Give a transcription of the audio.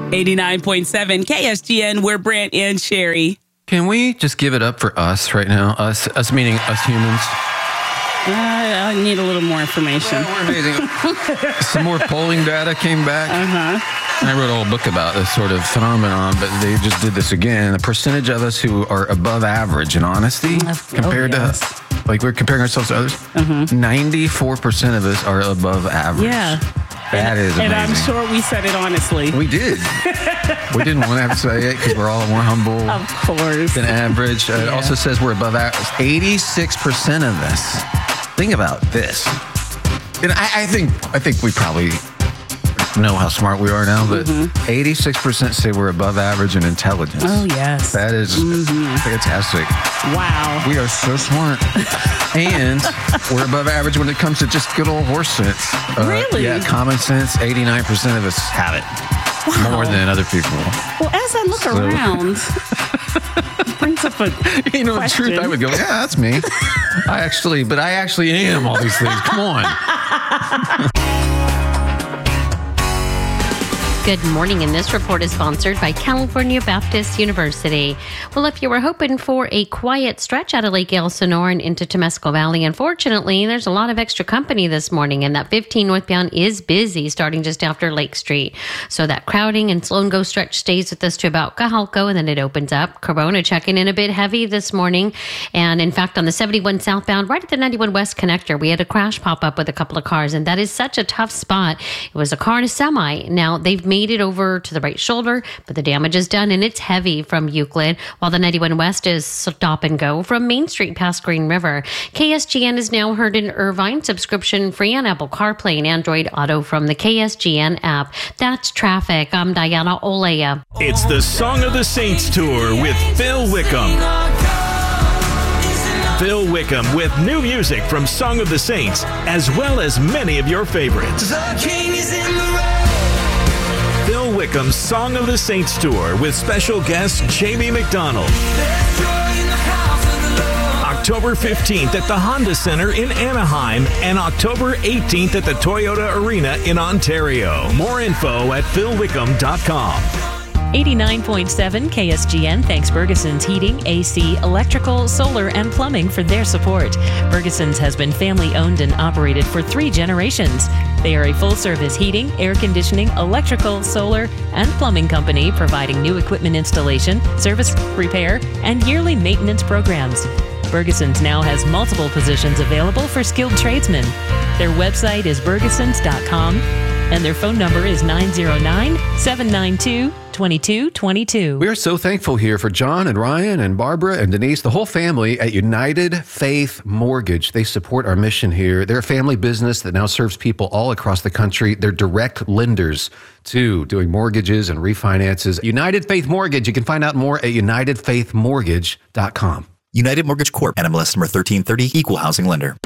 89.7 KSGN, we're Brant and Sherry. Can we just give it up for us right now? Us meaning us humans. I need a little more information. Well, we're amazing. Some more polling data came back. And I wrote a whole book about this sort of phenomenon, but they just did this again. The percentage of us who are above average in honesty compared to, like we're comparing ourselves to others, 94% of us are above average. Yeah. That is amazing. And I'm sure we said it honestly. We did. We didn't want to have to say it because we're all more humble. Of course. Than average. It also says we're above average. 86% of us. Think about this. And I think we probably know how smart we are now, but 86% say we're above average in intelligence. Oh, yes. That is fantastic. Wow. We are so smart. And we're above average when it comes to just good old horse sense. Really? Yeah, common sense, 89% of us have it. Wow. More than other people. Well, as I look around, it brings up a the question. truth, I would go, yeah, that's me. I actually am all these things. Come on. Good morning, and this report is sponsored by California Baptist University. Well, if you were hoping for a quiet stretch out of Lake Elsinore and into Temescal Valley, unfortunately, there's a lot of extra company this morning, and that 15 northbound is busy starting just after Lake Street. So that crowding and slow and go stretch stays with us to about Cajalco, and then it opens up. Corona checking in a bit heavy this morning. And in fact, on the 71 southbound, right at the 91 West connector, we had a crash pop up with a couple of cars, and that is such a tough spot. It was a car and a semi. Now, they've made it over to the right shoulder, but the damage is done, and it's heavy from Euclid, while the 91 West is stop and go from Main Street past Green River. KSGN is now heard in Irvine, subscription free on Apple CarPlay and Android Auto from the KSGN app. That's traffic. I'm Diana Olea. It's the Song of the Saints Tour with Phil Wickham. Phil Wickham with new music from Song of the Saints, as well as many of your favorites. The King is in the room. Phil Wickham's Song of the Saints Tour with special guest Jamie McDonald. October 15th at the Honda Center in Anaheim and October 18th at the Toyota Arena in Ontario. More info at philwickham.com. 89.7 KSGN thanks Bergeson's Heating, AC, Electrical, Solar, and Plumbing for their support. Bergeson's has been family-owned and operated for 3 generations. They are a full-service heating, air conditioning, electrical, solar, and plumbing company providing new equipment installation, service, repair, and yearly maintenance programs. Bergeson's now has multiple positions available for skilled tradesmen. Their website is bergesons.com, and their phone number is 909-792-2222. We are so thankful here for John and Ryan and Barbara and Denise, the whole family at United Faith Mortgage. They support our mission here. They're a family business that now serves people all across the country. They're direct lenders too, doing mortgages and refinances. United Faith Mortgage. You can find out more at unitedfaithmortgage.com. United Mortgage Corp. NMLS number 1330, Equal Housing Lender.